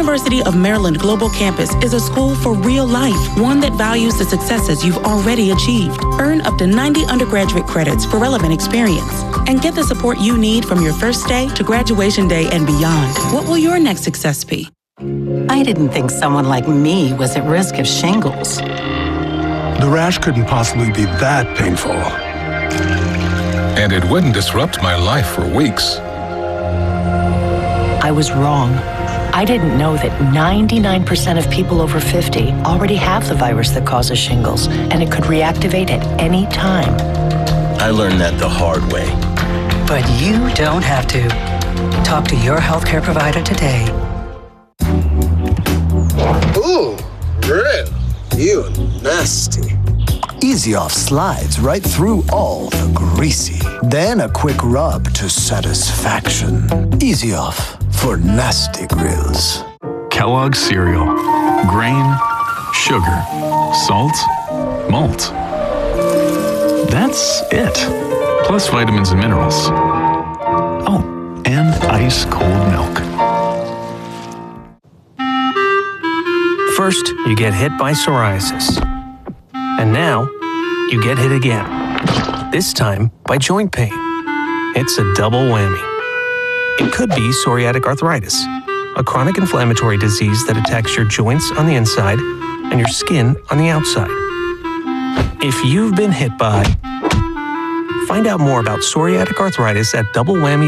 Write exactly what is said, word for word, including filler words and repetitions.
University of Maryland Global Campus is a school for real life, one that values the successes you've already achieved. Earn up to ninety undergraduate credits for relevant experience and get the support you need from your first day to graduation day and beyond. What will your next success be? I didn't think someone like me was at risk of shingles. The rash couldn't possibly be that painful. And it wouldn't disrupt my life for weeks. I was wrong. I didn't know that ninety-nine percent of people over fifty already have the virus that causes shingles, and it could reactivate at any time. I learned that the hard way. But you don't have to. Talk to your healthcare provider today. Ooh, real. You nasty. Easy Off slides right through all the greasy. Then a quick rub to satisfaction. Easy Off for nasty grills. Kellogg's cereal. Grain, sugar, salt, malt. That's it. Plus vitamins and minerals. Oh, and ice cold milk. First, you get hit by psoriasis. And now, you get hit again. This time by joint pain. It's a double whammy. It could be psoriatic arthritis, a chronic inflammatory disease that attacks your joints on the inside and your skin on the outside. If you've been hit by, find out more about psoriatic arthritis at double whammy